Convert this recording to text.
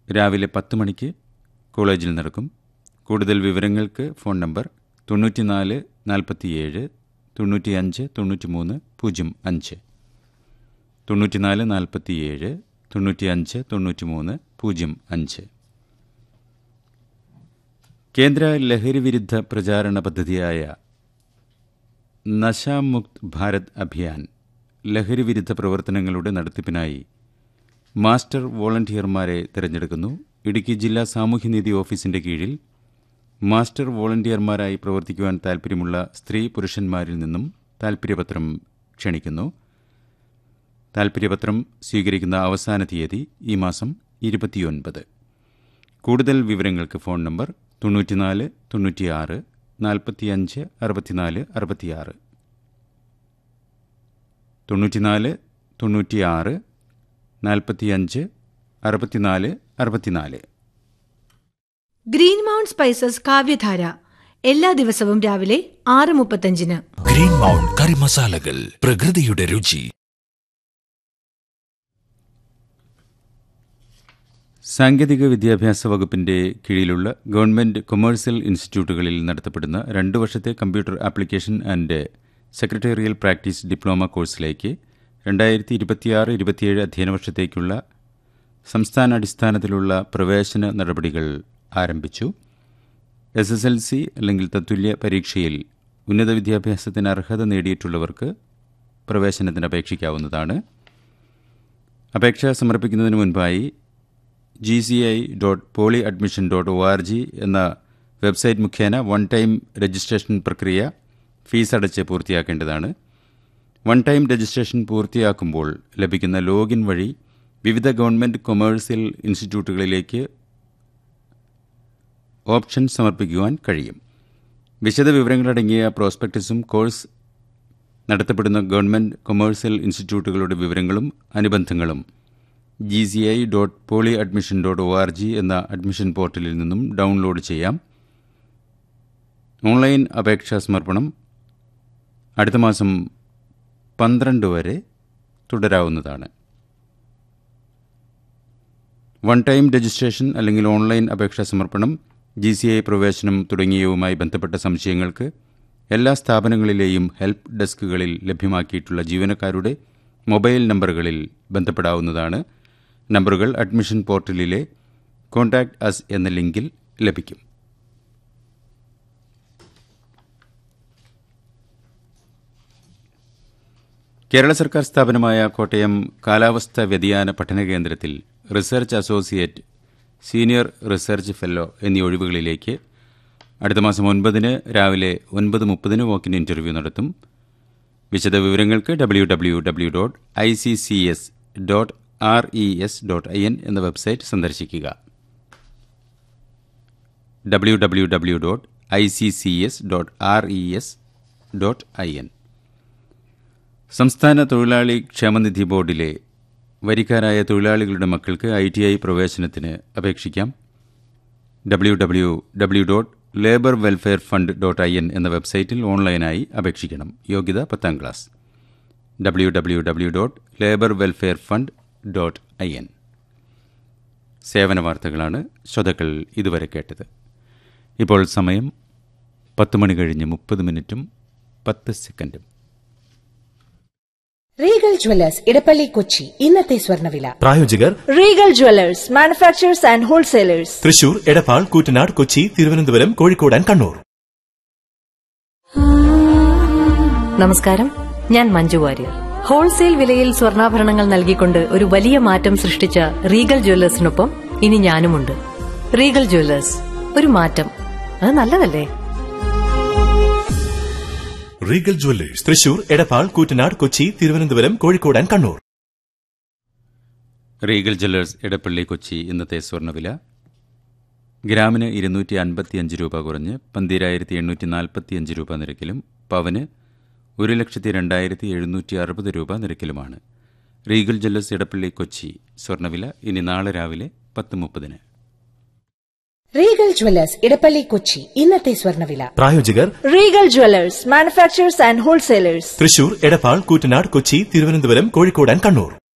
രാവിലെ 10 മണിക്ക് കോളേജിൽ നടക്കും. കൂടുതൽ വിവരങ്ങൾക്ക് ഫോൺ നമ്പർ 94 47 95 93 05 94 47 95 93 05. കേന്ദ്ര ലഹരി വിരുദ്ധ പ്രചാരണ പദ്ധതിയായ നശാമുക്ത് ഭാരത് അഭിയാൻ ലഹരി വിരുദ്ധ പ്രവർത്തനങ്ങളുടെ നടത്തിപ്പിനായി മാസ്റ്റർ വോളണ്ടിയർമാരെ തിരഞ്ഞെടുക്കുന്നു. ഇടുക്കി ജില്ലാ സാമൂഹ്യനീതി ഓഫീസിന്റെ കീഴിൽ മാസ്റ്റർ വോളണ്ടിയർമാരായി പ്രവർത്തിക്കുവാൻ താൽപ്പര്യമുള്ള സ്ത്രീ പുരുഷന്മാരിൽ നിന്നും താൽപ്പര്യപത്രം ക്ഷണിക്കുന്നു. താൽപ്പര്യപത്രം സ്വീകരിക്കുന്ന അവസാന തീയതി ഈ മാസം 29. കൂടുതൽ വിവരങ്ങൾക്ക് phone number 94 96 45 64 66 94 96 45 64 64. Green mount spices കാവ്യധാര എല്ലാ ദിവസവും രാവിലെ 6:35. ഗ്രീൻ മൗണ്ട് കറി മസാലകൾ, പ്രകൃതിയുടെ രുചി. സാങ്കേതിക വിദ്യാഭ്യാസ വകുപ്പിന്റെ കീഴിലുള്ള ഗവൺമെന്റ് കൊമേഴ്സ്യൽ ഇൻസ്റ്റിറ്റ്യൂട്ടുകളിൽ നടത്തപ്പെടുന്ന 2 വർഷത്തെ computer application and secretarial practice diploma കോഴ്സിലേക്ക് 2026-27 അധ്യയന വർഷത്തേക്കുള്ള സംസ്ഥാനാടിസ്ഥാനത്തിലുള്ള പ്രവേശന നടപടികൾ ആരംഭിച്ചു. SSLC അല്ലെങ്കിൽ തത്തുല്യ പരീക്ഷയിൽ ഉന്നത വിദ്യാഭ്യാസത്തിന് അർഹത നേടിയിട്ടുള്ളവർക്ക് പ്രവേശനത്തിന് അപേക്ഷിക്കാവുന്നതാണ്. അപേക്ഷ സമർപ്പിക്കുന്നതിന് മുൻപായി gci.polyadmission.org എന്ന വെബ്സൈറ്റ് മുഖേന വൺ ടൈം രജിസ്ട്രേഷൻ പ്രക്രിയ ഫീസ് അടച്ച് പൂർത്തിയാക്കേണ്ടതാണ്. വൺ ടൈം രജിസ്ട്രേഷൻ പൂർത്തിയാക്കുമ്പോൾ ലഭിക്കുന്ന ലോഗിൻ വഴി വിവിധ ഗവൺമെന്റ് കൊമേഴ്സ്യൽ ഇൻസ്റ്റിറ്റ്യൂട്ടുകളിലേക്ക് ഓപ്ഷൻ സമർപ്പിക്കുവാൻ കഴിയും. വിശദ വിവരങ്ങളടങ്ങിയ പ്രോസ്പെക്ടസും കോഴ്സ് നടത്തപ്പെടുന്ന ഗവൺമെന്റ് കൊമേഴ്സ്യൽ ഇൻസ്റ്റിറ്റ്യൂട്ടുകളുടെ വിവരങ്ങളും അനുബന്ധങ്ങളും gci.polyadmission.org എന്ന അഡ്മിഷൻ പോർട്ടലിൽ നിന്നും ഡൗൺലോഡ് ചെയ്യാം. ഓൺലൈൻ അപേക്ഷാ സമർപ്പണം അടുത്ത മാസം 12 വരെ തുടരാവുന്നതാണ്. വൺ ടൈം രജിസ്ട്രേഷൻ അല്ലെങ്കിൽ ഓൺലൈൻ അപേക്ഷാ സമർപ്പണം, GCI പ്രവേശനം തുടങ്ങിയവുമായി ബന്ധപ്പെട്ട സംശയങ്ങൾക്ക് എല്ലാ സ്ഥാപനങ്ങളിലെയും ഹെൽപ്പ് ഡെസ്കുകളിൽ ലഭ്യമാക്കിയിട്ടുള്ള ജീവനക്കാരുടെ മൊബൈൽ നമ്പറുകളിൽ ബന്ധപ്പെടാവുന്നതാണ്. നമ്പറുകൾ അഡ്മിഷൻ പോർട്ടലിലെ കോൺടാക്ട് അസ് എന്ന ലിങ്കിൽ ലഭിക്കും. കേരള സർക്കാർ സ്ഥാപനമായ കോട്ടയം കാലാവസ്ഥാ വ്യതിയാന പഠന കേന്ദ്രത്തിൽ research associate, senior research fellow എന്നീ ഒഴിവുകളിലേക്ക് അടുത്ത മാസം 9 രാവിലെ 9:30 വോക്കിൻ ഇന്റർവ്യൂ നടത്തും. വിശദ വിവരങ്ങൾക്ക് www.iccs.res.in എന്ന വെബ്സൈറ്റ് സന്ദർശിക്കുക. www.iccs.res.in. സംസ്ഥാന തൊഴിലാളി ക്ഷേമനിധി ബോർഡിലെ വരിക്കാരായ തൊഴിലാളികളുടെ മക്കൾക്ക് ITI പ്രവേശനത്തിന് അപേക്ഷിക്കാം. www.laborwelfarefund.in എന്ന വെബ്സൈറ്റിൽ ഓൺലൈനായി അപേക്ഷിക്കണം. യോഗ്യത 10ാം ക്ലാസ്. www.laborwelfarefund.in. സേവന വാർത്തകളാണ് ശ്രോതാക്കൾ ഇതുവരെ കേട്ടത്. ഇപ്പോൾ സമയം 10:30 റീഗൽ ജ്വല്ലേഴ്സ് ഇടപ്പള്ളി കൊച്ചി. ഇന്നത്തെ സ്വർണ്ണവില. പ്രായോജകർ Regal Jewellers, manufacturers and wholesalers, Thrissur, Edappal, Koottanad, Kochi, Thiruvananthapuram, Kozhikode and Kannur. നമസ്കാരം, ഞാൻ മഞ്ജു വാര്യർ. ഹോൾസെയിൽ വിലയിൽ സ്വർണ്ണാഭരണങ്ങൾ നൽകിക്കൊണ്ട് ഒരു വലിയ മാറ്റം സൃഷ്ടിച്ച റീഗൽ ജ്വല്ലേഴ്സിനൊപ്പം ഇനി ഞാനുമുണ്ട്. റീഗൽ ജ്വല്ലേഴ്സ്, ഒരു മാറ്റം, അത് നല്ലതല്ലേ? Regal Jewellers, Thrissur, Edappal, Koottanad, Kochi, Thiruvananthapuram, Kozhikode and Kannur. Regal Jewellers Edappally Kochi. ഇന്നത്തെ സ്വർണ്ണവില ഗ്രാമിന് 255 രൂപ കുറഞ്ഞ് 12,845 രൂപ നിരക്കിലും പവന് 1,02,760 രൂപ നിരക്കിലുമാണ്. Regal Jewellers Edappally Kochi. സ്വർണ്ണവില ഇനി നാളെ രാവിലെ 10:30. Regal Jewellers Edappally Kochi. ഇന്നത്തെ സ്വർണ്ണവില. പ്രായോജകർ Regal Jewellers, manufacturers and wholesalers, Thrissur, Edappal, Koottanad, Kochi, Thiruvananthapuram, Kozhikode and Kannur.